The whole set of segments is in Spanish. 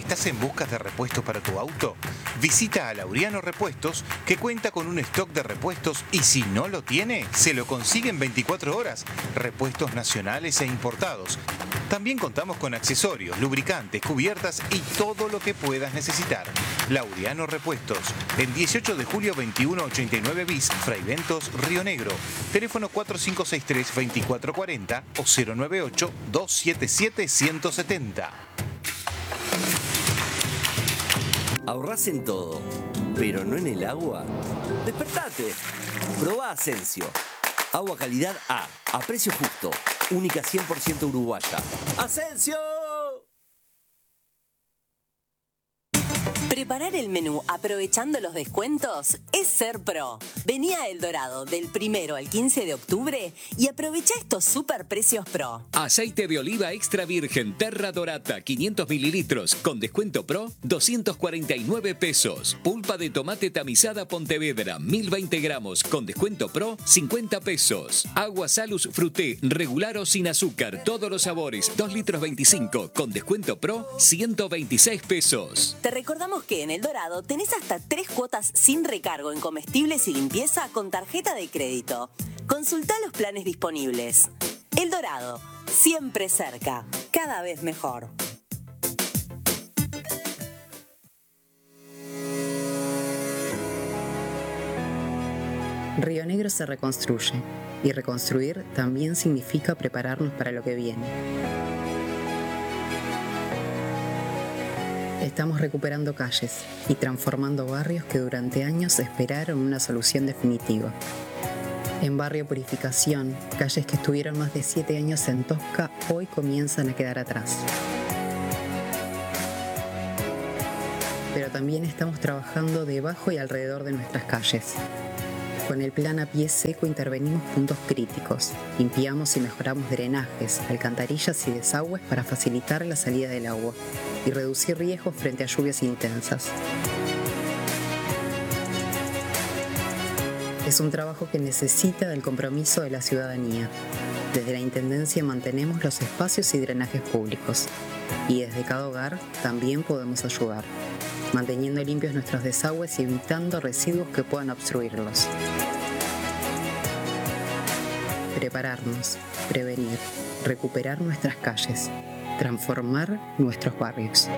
¿Estás en busca de repuestos para tu auto? Visita a Laureano Repuestos, que cuenta con un stock de repuestos y si no lo tiene, se lo consigue en 24 horas. Repuestos nacionales e importados. También contamos con accesorios, lubricantes, cubiertas y todo lo que puedas necesitar. Laureano Repuestos, en 18 de julio 2189 bis, Fray Ventos, Río Negro. Teléfono 4563-2440 o 098-277-170. ¿Ahorrás en todo, pero no en el agua? ¡Despertate! Probá Asensio. Agua calidad A precio justo. Única 100% uruguaya. ¡Asensio! Preparar el menú aprovechando los descuentos es ser pro. Vení a El Dorado del 1 al 15 de octubre y aprovecha estos super precios pro. Aceite de oliva extra virgen Terra Dorata 500 mililitros con descuento pro 249 pesos. Pulpa de tomate tamizada Pontevedra 1020 gramos con descuento pro 50 pesos. Agua Salus Fruté regular o sin azúcar todos los sabores 2 litros 25 con descuento pro 126 pesos. Te recordamos que en El Dorado tenés hasta 3 cuotas sin recargo en comestibles y limpieza con tarjeta de crédito. Consultá los planes disponibles. El Dorado, siempre cerca, cada vez mejor. Río Negro se reconstruye y reconstruir también significa prepararnos para lo que viene. Estamos recuperando calles y transformando barrios que durante años esperaron una solución definitiva. En Barrio Purificación, calles que estuvieron más de 7 años en Tosca hoy comienzan a quedar atrás. Pero también estamos trabajando debajo y alrededor de nuestras calles. Con el plan A Pie Seco intervenimos puntos críticos, limpiamos y mejoramos drenajes, alcantarillas y desagües para facilitar la salida del agua y reducir riesgos frente a lluvias intensas. Es un trabajo que necesita del compromiso de la ciudadanía. Desde la Intendencia mantenemos los espacios y drenajes públicos y desde cada hogar también podemos ayudar, manteniendo limpios nuestros desagües y evitando residuos que puedan obstruirlos. Prepararnos, prevenir, recuperar nuestras calles, transformar nuestros barrios.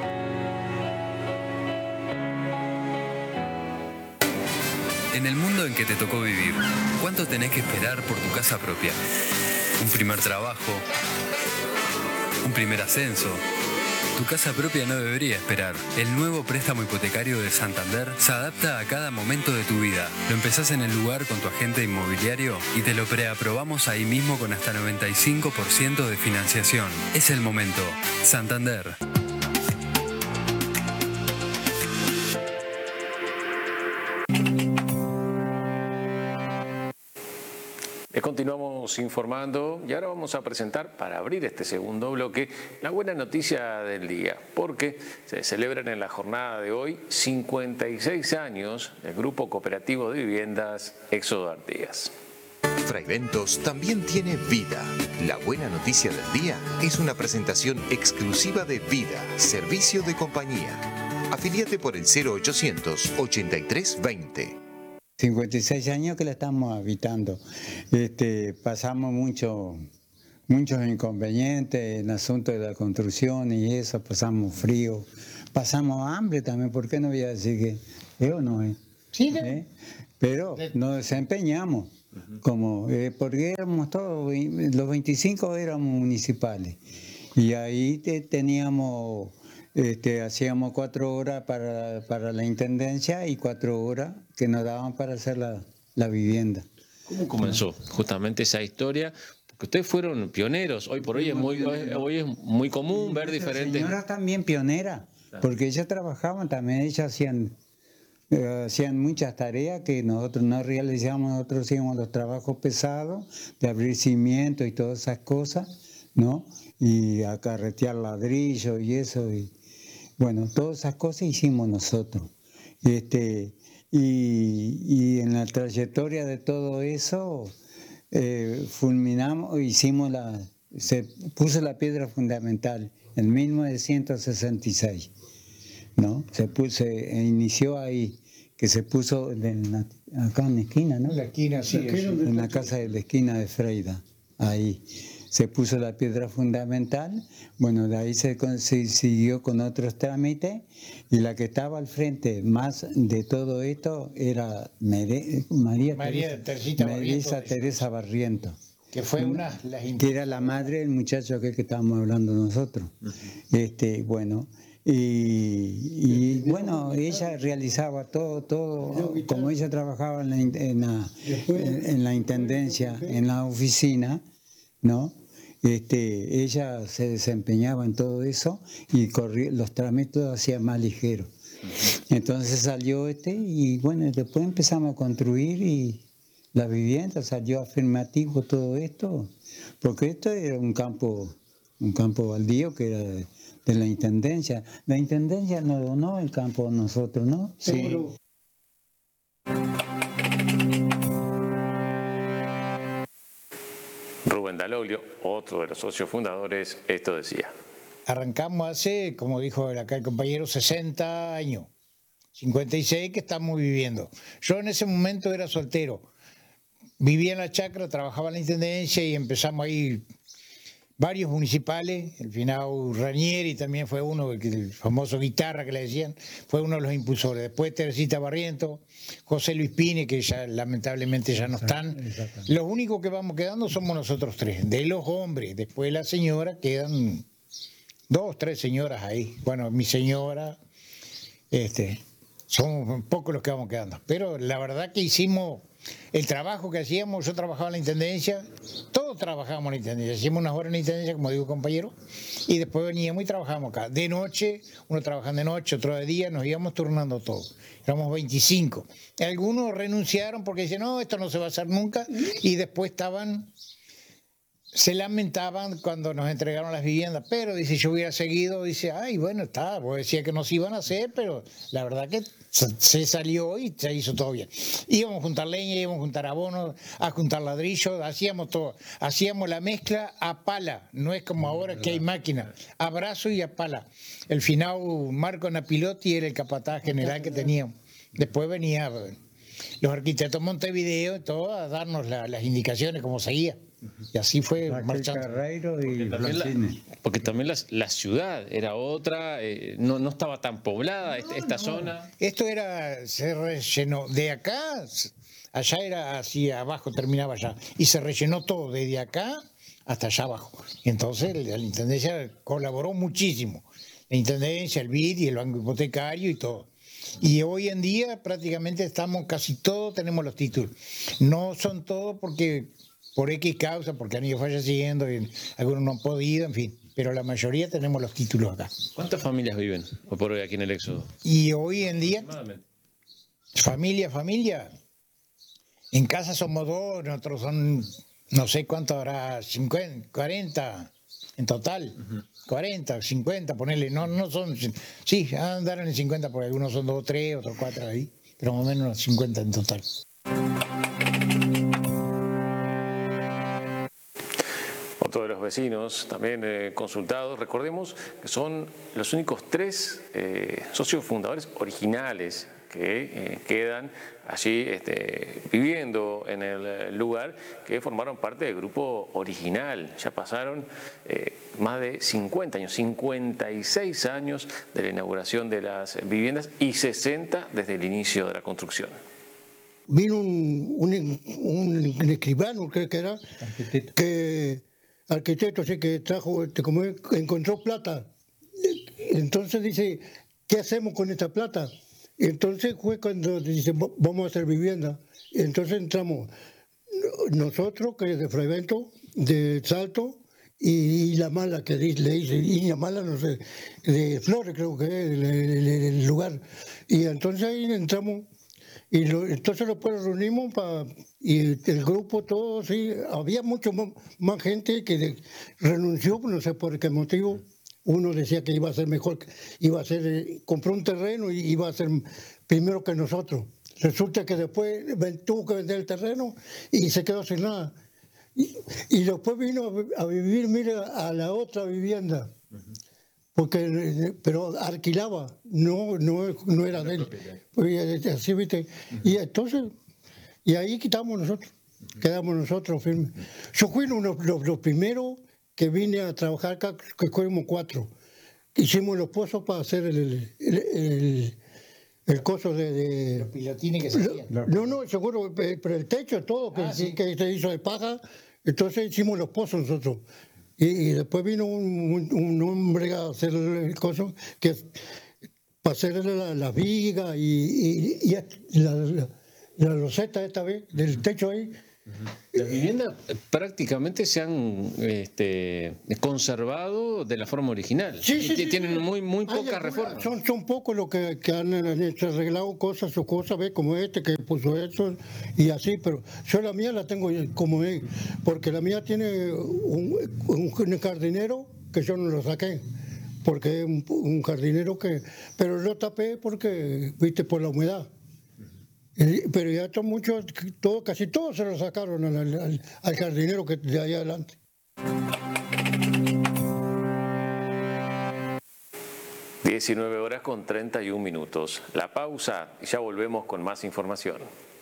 En el mundo en que te tocó vivir, ¿cuánto tenés que esperar por tu casa propia? ¿Un primer trabajo? ¿Un primer ascenso? Tu casa propia no debería esperar. El nuevo préstamo hipotecario de Santander se adapta a cada momento de tu vida. Lo empezás en el lugar con tu agente inmobiliario y te lo preaprobamos ahí mismo con hasta 95% de financiación. Es el momento. Santander. Les continuamos informando y ahora vamos a presentar, para abrir este segundo bloque, la buena noticia del día, porque se celebran en la jornada de hoy 56 años del Grupo Cooperativo de Viviendas Éxodo Artigas. Fray Ventos también tiene vida. La buena noticia del día es una presentación exclusiva de Vida, servicio de compañía. Afilíate por el 0800 83 20. 56 años que la estamos habitando. Pasamos muchos inconvenientes en asuntos de la construcción y eso, pasamos frío, pasamos hambre también, ¿por qué no voy a decir que es o no es? Sí, pero nos desempeñamos, como, porque éramos todos, los 25 éramos municipales y ahí teníamos... hacíamos 4 horas para la intendencia y 4 horas que nos daban para hacer la vivienda. ¿Cómo comenzó justamente esa historia? Porque ustedes fueron pioneros. Hoy por hoy es muy común ver diferentes... Señoras también pioneras, porque ellas trabajaban también, ellas hacían muchas tareas que nosotros no realizábamos, nosotros hacíamos los trabajos pesados de abrir cimientos y todas esas cosas, ¿no? Y acarretear ladrillo y eso, y bueno, todas esas cosas hicimos nosotros. Y en la trayectoria de todo eso, fulminamos, se puso la piedra fundamental en 1966, ¿no? Inició ahí, que se puso acá en la esquina, ¿no? En la esquina, sí. En la casa de la esquina de Freida, ahí. Se puso la piedra fundamental, bueno, de ahí se siguió con otros trámites, y la que estaba al frente más de todo esto era María Teresa Barrientos. Que fue que era la madre del muchacho aquel que estábamos hablando nosotros. Bueno, y bueno, ella realizaba todo, como ella trabajaba en la intendencia, en la oficina, ¿no? Ella se desempeñaba en todo eso y los trámites los hacía más ligeros. Entonces salió y bueno, después empezamos a construir y la vivienda salió afirmativo todo esto, porque esto era un campo baldío que era de la intendencia. La intendencia nos donó el campo a nosotros, ¿no? Sí. Rubén Daloglio, otro de los socios fundadores, esto decía. Arrancamos hace, como dijo acá el compañero, 60 años, 56 que estamos viviendo. Yo en ese momento era soltero, vivía en la chacra, trabajaba en la intendencia y empezamos ahí varios municipales. El finado Ranieri también fue uno, el famoso guitarra que le decían, fue uno de los impulsores. Después Teresita Barrientos, José Luis Pine, que ya lamentablemente ya no están. Los únicos que vamos quedando somos nosotros tres, de los hombres. Después la señora, quedan 2, 3 señoras ahí. Bueno, mi señora, somos pocos los que vamos quedando. Pero la verdad que hicimos el trabajo que hacíamos. Yo trabajaba en la intendencia, todos trabajábamos en la intendencia, hacíamos unas horas en la intendencia, como digo compañero, y después veníamos y trabajábamos acá. De noche, uno trabajando de noche, otro de día, nos íbamos turnando todos. Éramos 25. Algunos renunciaron porque decían, no, esto no se va a hacer nunca, y después se lamentaban cuando nos entregaron las viviendas, pero dice, yo hubiera seguido, dice, ay, bueno, vos decías que nos iban a hacer, pero la verdad que se salió y se hizo todo bien. Íbamos a juntar leña, íbamos a juntar abonos, a juntar ladrillos, hacíamos todo, hacíamos la mezcla a pala, no es como ahora que hay máquina, a brazo y a pala. El finado Marco Napilotti era el capataz general que teníamos. Después venía los arquitectos Montevideo, todo a darnos las indicaciones como seguía. Y así fue marchando. Porque también la ciudad era otra, no estaba tan poblada esta zona. Esto se rellenó de acá, allá era así, abajo terminaba allá, y se rellenó todo, desde acá hasta allá abajo. Y entonces la Intendencia colaboró muchísimo. La Intendencia, el BID y el Banco Hipotecario y todo. Y hoy en día prácticamente casi todos tenemos los títulos. No son todos porque por X causa, porque han ido falleciendo, y algunos no han podido, en fin. Pero la mayoría tenemos los títulos acá. ¿Cuántas familias viven hoy por hoy aquí en el Éxodo? Y hoy en día, familia, en casa somos 2, nosotros son, no sé cuánto habrá, 50, 40 en total. 40, 50, ponerle, no son, sí, andaron en 50 porque algunos son 2 o 3, otros 4 ahí, pero más o menos 50 en total. Otro de los vecinos también consultados, recordemos que son los únicos 3 socios fundadores originales que quedan allí viviendo en el lugar, que formaron parte del grupo original. Ya pasaron más de 50 años, 56 años de la inauguración de las viviendas y 60 desde el inicio de la construcción. Vino un escribano, creo que era, arquitecto, así que trajo, como encontró plata. Entonces dice, ¿qué hacemos con esta plata? Entonces fue cuando dice, vamos a hacer vivienda. Entonces entramos nosotros, que es de Frevento, de Salto, y la Mala, que le dice, y la Mala, no sé, de Flores creo que es el lugar. Y entonces ahí entramos, y entonces después nos reunimos y el grupo todo, sí, había mucho más gente que renunció, no sé por qué motivo. Uno decía que iba a ser mejor, compró un terreno y iba a ser primero que nosotros. Resulta que después tuvo que vender el terreno y se quedó sin nada. Y después vino a vivir, mira, a la otra vivienda. pero alquilaba, no era de él. Así, ¿viste? Y entonces, y ahí quedamos nosotros firmes. Yo fui uno de los primeros que vine a trabajar acá, que fuimos 4. Hicimos los pozos para hacer el coso de... Los pilotines que se hacían. No, seguro, pero el techo, todo, que se hizo de paja, entonces hicimos los pozos nosotros. Y después vino un hombre a hacer el coso, que para hacer la viga y la loseta esta vez, del techo ahí. Las viviendas prácticamente se han conservado de la forma original. Sí, tienen muy pocas reformas. Son pocos los que han hecho, arreglado cosas, ¿ves? Como que puso esto y así, pero yo la mía la tengo como es, porque la mía tiene un jardinero que yo no lo saqué, porque es un jardinero pero lo tapé porque, viste, por la humedad. Pero ya casi todos se lo sacaron al jardinero que de ahí adelante. 19 horas con 31 minutos. La pausa y ya volvemos con más información.